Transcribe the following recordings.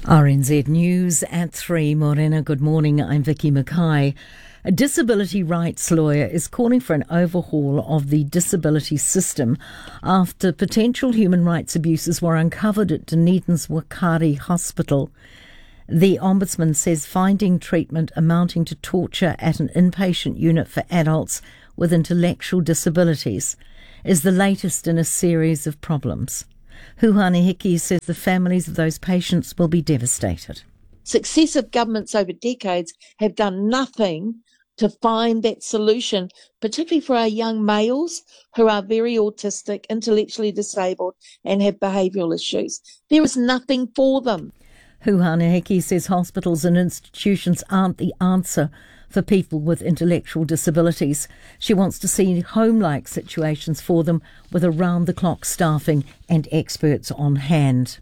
RNZ News at 3. Morena, good morning. I'm Vicky Mackay. A disability rights lawyer is calling for an overhaul of the disability system after potential human rights abuses were uncovered at Dunedin's Waitakere Hospital. The Ombudsman says finding treatment amounting to torture at an inpatient unit for adults with intellectual disabilities is the latest in a series of problems. Huhane Hiki says the families of those patients will be devastated. Successive governments over decades have done nothing to find that solution, particularly for our young males who are very autistic, intellectually disabled and have behavioural issues. There is nothing for them. Huhane Hiki says hospitals and institutions aren't the answer for people with intellectual disabilities. She wants to see home-like situations for them with around-the-clock staffing and experts on hand.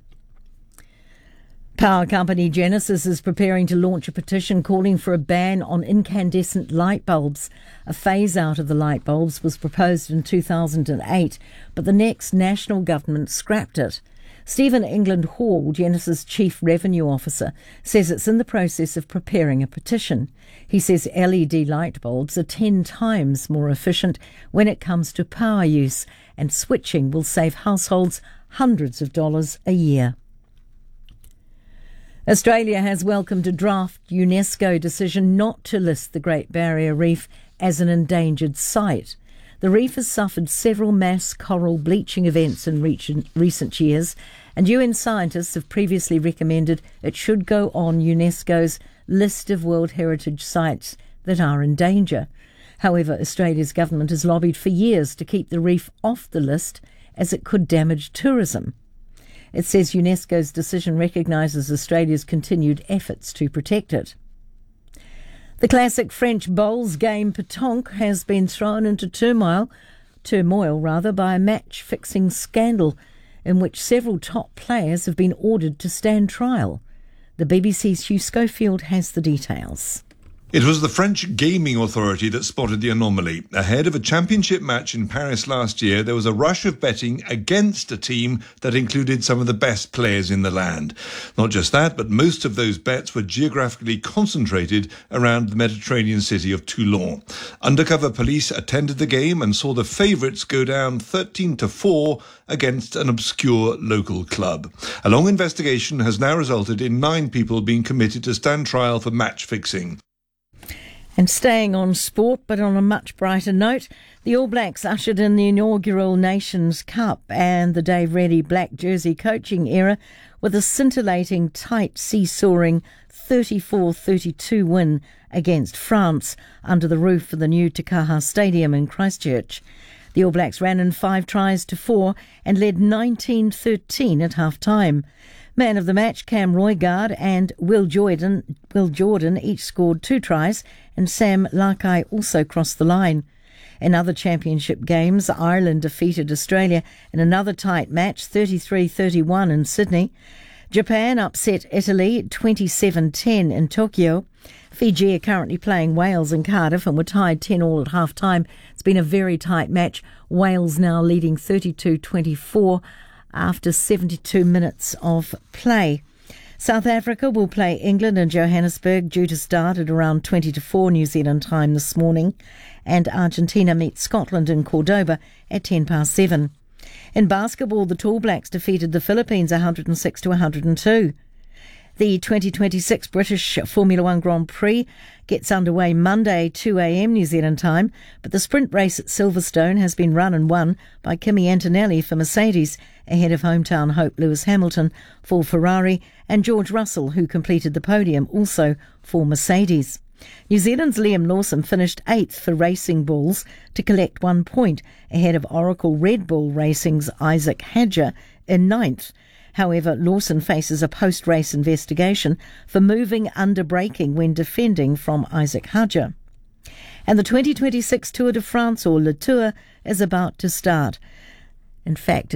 Power company Genesis is preparing to launch a petition calling for a ban on incandescent light bulbs. A phase-out of the light bulbs was proposed in 2008, but the next national government scrapped it. Stephen England Hall, Genesis Chief Revenue Officer, says it's in the process of preparing a petition. He says LED light bulbs are 10 times more efficient when it comes to power use, and switching will save households hundreds of dollars a year. Australia has welcomed a draft UNESCO decision not to list the Great Barrier Reef as an endangered site. The reef has suffered several mass coral bleaching events in recent years, and UN scientists have previously recommended it should go on UNESCO's list of World Heritage Sites that are in danger. However, Australia's government has lobbied for years to keep the reef off the list as it could damage tourism. It says UNESCO's decision recognises Australia's continued efforts to protect it. The classic French bowls game pétanque has been thrown into turmoil by a match-fixing scandal in which several top players have been ordered to stand trial. The BBC's Hugh Schofield has the details. It was the French Gaming Authority that spotted the anomaly. Ahead of a championship match in Paris last year, there was a rush of betting against a team that included some of the best players in the land. Not just that, but most of those bets were geographically concentrated around the Mediterranean city of Toulon. Undercover police attended the game and saw the favourites go down 13-4 against an obscure local club. A long investigation has now resulted in 9 people being committed to stand trial for match fixing. And staying on sport, but on a much brighter note, the All Blacks ushered in the inaugural Nations Cup and the Dave Reddy black jersey coaching era with a scintillating, tight, seesawing 34-32 win against France under the roof of the new Te Kaha Stadium in Christchurch. The All Blacks ran in 5 tries to 4 and led 19-13 at half-time. Man of the match, Cam Roigard and Will Jordan each scored 2 tries, and Sam Lakai also crossed the line. In other championship games, Ireland defeated Australia in another tight match, 33-31 in Sydney. Japan upset Italy 27-10 in Tokyo. Fiji are currently playing Wales in Cardiff and were tied 10-all at half-time. It's been a very tight match. Wales now leading 32-24 after 72 minutes of play. South Africa will play England in Johannesburg, due to start at around 20-4 New Zealand time this morning, and Argentina meets Scotland in Cordoba at 7:10. In basketball, the Tall Blacks defeated the Philippines 106-102. The 2026 British Formula One Grand Prix gets underway Monday, 2 a.m. New Zealand time, but the sprint race at Silverstone has been run and won by Kimi Antonelli for Mercedes, ahead of hometown hope Lewis Hamilton for Ferrari and George Russell, who completed the podium also for Mercedes. New Zealand's Liam Lawson finished 8th for Racing Bulls to collect 1 point, ahead of Oracle Red Bull Racing's Isaac Hadger in 9th. However, Lawson faces a post-race investigation for moving under braking when defending from Isaac Hadger. And the 2026 Tour de France, or Le Tour, is about to start. In fact, it's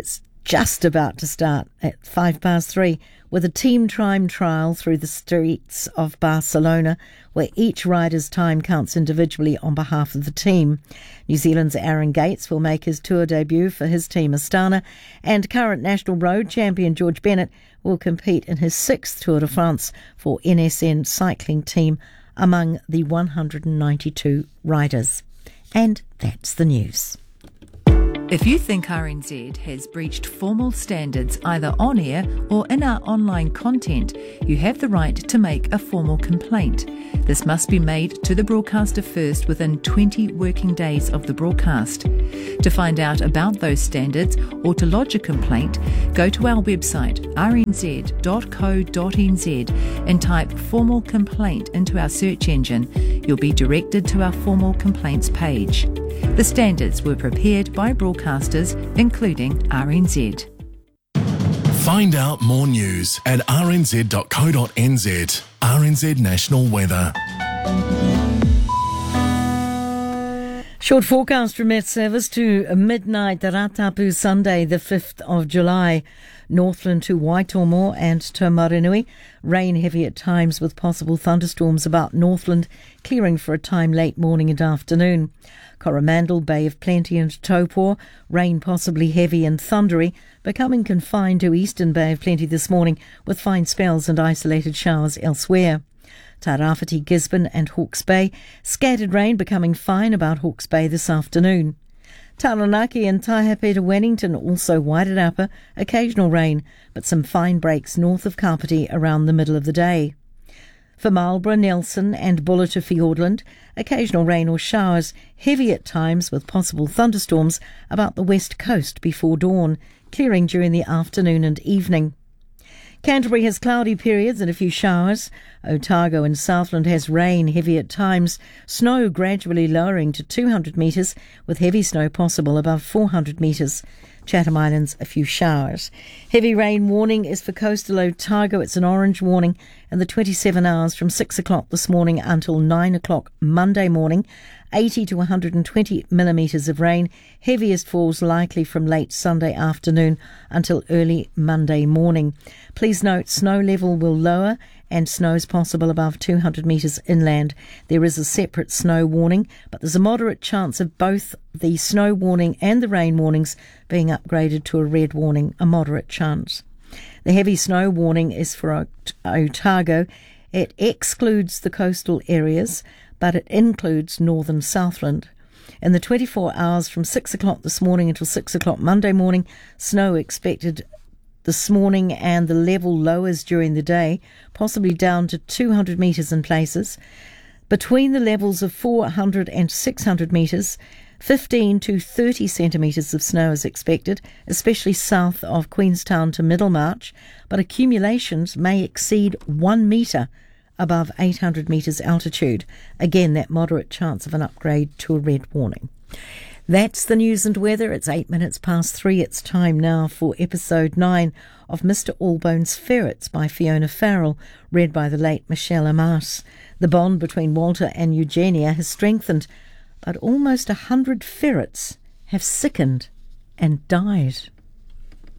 just about to start at 3:05 with a team time trial through the streets of Barcelona, where each rider's time counts individually on behalf of the team. New Zealand's Aaron Gates will make his tour debut for his team Astana, and current national road champion George Bennett will compete in his 6th Tour de France for NSN cycling team among the 192 riders. And that's the news. If you think RNZ has breached formal standards either on air or in our online content, you have the right to make a formal complaint. This must be made to the broadcaster first within 20 working days of the broadcast. To find out about those standards or to lodge a complaint, go to our website rnz.co.nz and type formal complaint into our search engine. You'll be directed to our formal complaints page. The standards were prepared by broadcasters, including RNZ. Find out more news at rnz.co.nz. RNZ National Weather. Short forecast from Met Service to midnight, Ratapu Sunday, the 5th of July. Northland to Waitomo and Taumarunui. Rain heavy at times with possible thunderstorms about Northland, clearing for a time late morning and afternoon. Coromandel, Bay of Plenty and Taupo, rain possibly heavy and thundery, becoming confined to Eastern Bay of Plenty this morning with fine spells and isolated showers elsewhere. Tairāwhiti, Gisborne and Hawke's Bay, scattered rain becoming fine about Hawke's Bay this afternoon. Taranaki and Taihepeta Wellington, also Wairarapa, occasional rain, but some fine breaks north of Kapiti around the middle of the day. For Marlborough, Nelson and Buller to Fiordland, occasional rain or showers, heavy at times with possible thunderstorms about the west coast before dawn, clearing during the afternoon and evening. Canterbury has cloudy periods and a few showers. Otago and Southland has rain, heavy at times, snow gradually lowering to 200 metres, with heavy snow possible above 400 metres. Chatham Islands, a few showers. Heavy rain warning is for coastal Otago. It's an orange warning in the 27 hours from 6 o'clock this morning until 9 o'clock Monday morning. 80 to 120 millimetres of rain. Heaviest falls likely from late Sunday afternoon until early Monday morning. Please note snow level will lower and snow is possible above 200 metres inland. There is a separate snow warning, but there's a moderate chance of both the snow warning and the rain warnings being upgraded to a red warning, a moderate chance. The heavy snow warning is for Otago. It excludes the coastal areas, but it includes northern Southland. In the 24 hours from 6 o'clock this morning until 6 o'clock Monday morning, snow expected this morning and the level lowers during the day, possibly down to 200 metres in places. Between the levels of 400 and 600 metres, 15 to 30 centimetres of snow is expected, especially south of Queenstown to Middlemarch, but accumulations may exceed 1 metre above 800 metres altitude. Again, that moderate chance of an upgrade to a red warning. That's the news and weather. It's 3:08. It's time now for episode 9 of Mr. Allbones' Ferrets by Fiona Farrell, read by the late Michelle Amas. The bond between Walter and Eugenia has strengthened, but almost 100 ferrets have sickened and died.